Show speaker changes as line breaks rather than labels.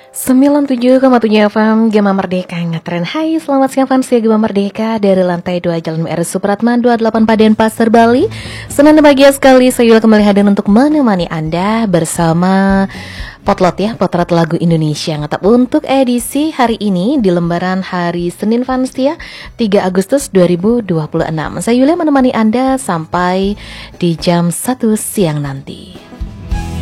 97,7 FM Gema Merdeka ngetren. Hai, selamat siang fans ya Gema Merdeka. Dari lantai 2 Jalan MR Supratman 28 Paden Pasar Bali. Senang dan bahagia sekali saya Yula kembali hadir untuk menemani Anda bersama Potlot ya, Potret Lagu Indonesia. Ngetap untuk edisi hari ini di lembaran hari Senin fans ya, 3 Agustus 2026. Saya Yula menemani Anda sampai di jam 1 siang nanti.